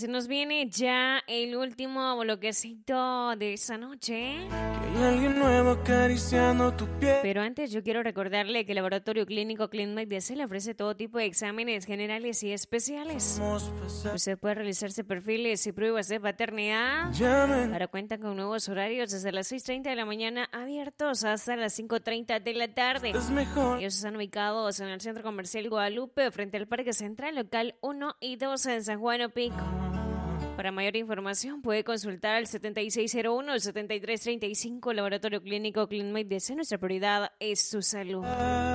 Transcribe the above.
Se nos viene ya el último bloquecito de esta noche. Que hay alguien nuevo acariciando tu piel. Pero antes yo quiero recordarle que el Laboratorio Clínico ClinMed DC le ofrece todo tipo de exámenes generales y especiales. Usted puede realizarse perfiles y pruebas de paternidad. Ahora cuentan con nuevos horarios desde las 6:30 de la mañana abiertos hasta las 5:30 de la tarde. Ellos están ubicados en el Centro Comercial Guadalupe, frente al Parque Central, local 1 y 2 en San Juan Opico. Para mayor información puede consultar al 7601 7335 Laboratorio Clínico ClinMed DC. Nuestra prioridad es su salud.